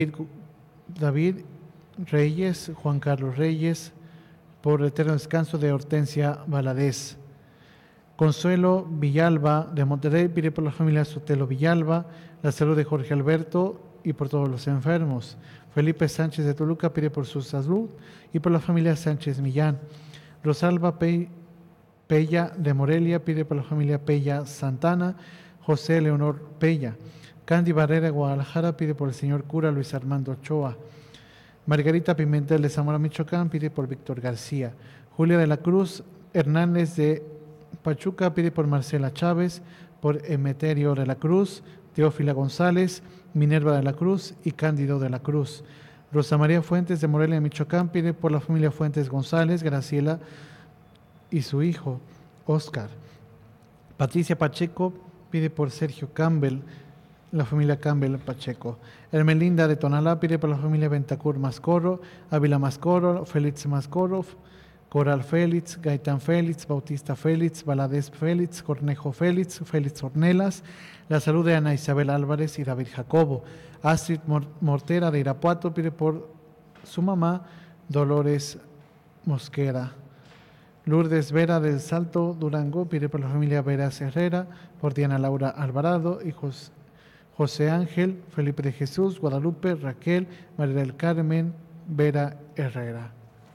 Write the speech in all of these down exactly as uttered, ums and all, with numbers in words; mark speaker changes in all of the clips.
Speaker 1: David Reyes, Juan Carlos Reyes, por eterno descanso de Hortensia Valadez. Consuelo Villalba de Monterrey pide por la familia Sotelo Villalba, la salud de Jorge Alberto y por todos los enfermos. Felipe Sánchez de Toluca pide por su salud y por la familia Sánchez Millán. Rosalba Pe Pella de Morelia pide por la familia Pella Santana. José Leonor Pella. Candy Barrera de Guadalajara pide por el señor cura Luis Armando Ochoa. Margarita Pimentel de Zamora, Michoacán pide por Víctor García. Julia de la Cruz Hernández de Pachuca pide por Marcela Chávez, por Emeterio de la Cruz, Teófila González, Minerva de la Cruz y Cándido de la Cruz. Rosa María Fuentes de Morelia, Michoacán pide por la familia Fuentes González, Graciela y su hijo Oscar. Patricia Pacheco pide por Sergio Campbell, la familia Campbell Pacheco. Hermelinda de Tonalá pide por la familia Ventacur Mascoro, Ávila Mascoro, Félix Mascoro, Coral Félix, Gaitán Félix, Bautista Félix, Valadez Félix, Cornejo Félix, Félix Ornelas, la salud de Ana Isabel Álvarez y David Jacobo. Astrid Mortera de Irapuato pide por su mamá Dolores Mosquera. Lourdes Vera del Salto Durango pide por la familia Veras Herrera, por Diana Laura Alvarado, hijos José Ángel, Felipe de Jesús, Guadalupe, Raquel, María del Carmen, Vera Herrera.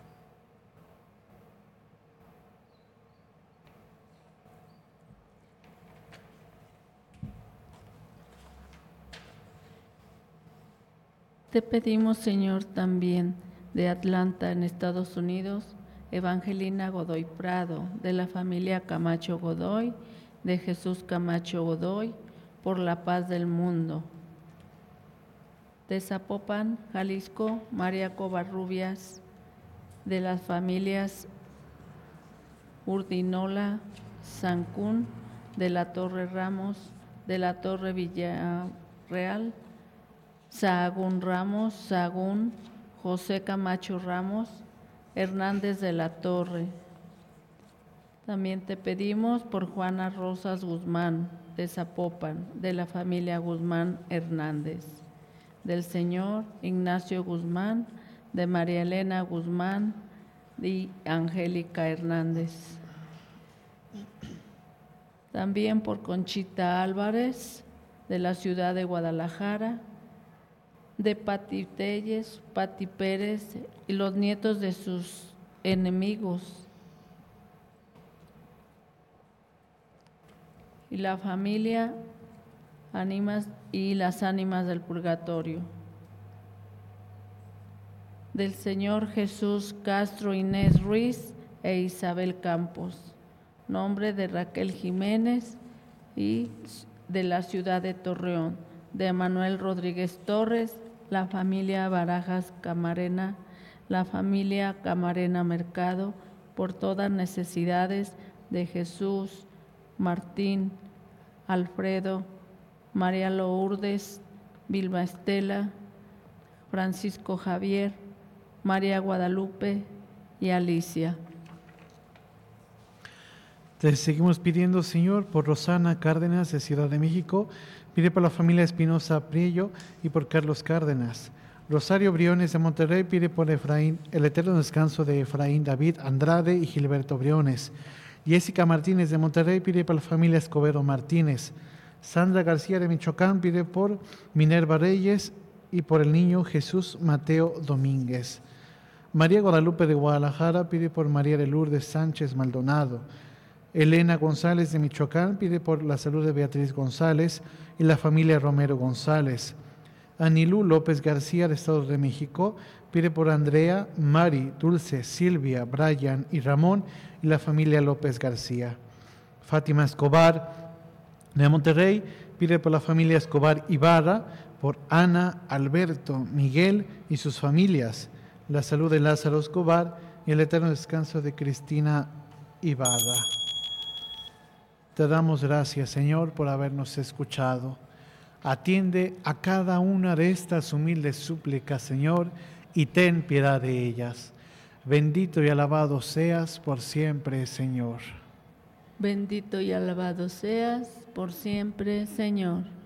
Speaker 2: Te pedimos, Señor, también de Atlanta, en Estados Unidos, Evangelina Godoy Prado, de la familia Camacho Godoy, de Jesús Camacho Godoy, por la paz del mundo. De Zapopan, Jalisco, María Covarrubias, de las familias Urdinola, Sancún, de la Torre Ramos, de la Torre Villarreal, Sahagún Ramos, Sahagún, José Camacho Ramos, Hernández de la Torre. También te pedimos por Juana Rosas Guzmán, de Zapopan, de la familia Guzmán Hernández, del señor Ignacio Guzmán, de María Elena Guzmán y Angélica Hernández. También por Conchita Álvarez, de la ciudad de Guadalajara, de Pati Telles, Pati Pérez y los nietos de sus enemigos. Y la familia ánimas y las ánimas del purgatorio. Del señor Jesús Castro Inés Ruiz e Isabel Campos. Nombre de Raquel Jiménez y de la ciudad de Torreón. De Manuel Rodríguez Torres, la familia Barajas Camarena, la familia Camarena Mercado, por todas necesidades de Jesús, Martín, Alfredo, María Lourdes, Vilma Estela, Francisco Javier, María Guadalupe y Alicia.
Speaker 1: Te seguimos pidiendo, Señor, por Rosana Cárdenas de Ciudad de México, pide por la familia Espinosa Priello y por Carlos Cárdenas. Rosario Briones de Monterrey pide por Efraín, el eterno descanso de Efraín David Andrade y Gilberto Briones. Jessica Martínez de Monterrey pide por la familia Escobedo Martínez. Sandra García de Michoacán pide por Minerva Reyes y por el niño Jesús Mateo Domínguez. María Guadalupe de Guadalajara pide por María de Lourdes Sánchez Maldonado. Elena González de Michoacán pide por la salud de Beatriz González y la familia Romero González. Anilú López García de Estado de México pide por Andrea, Mari, Dulce, Silvia, Brian y Ramón y la familia López García. Fátima Escobar de Monterrey pide por la familia Escobar Ibarra, por Ana, Alberto, Miguel y sus familias, la salud de Lázaro Escobar y el eterno descanso de Cristina Ibarra. Te damos gracias, Señor, por habernos escuchado. Atiende a cada una de estas humildes súplicas, Señor, y ten piedad de ellas. Bendito y alabado seas por siempre, Señor.
Speaker 2: Bendito y alabado seas por siempre, Señor.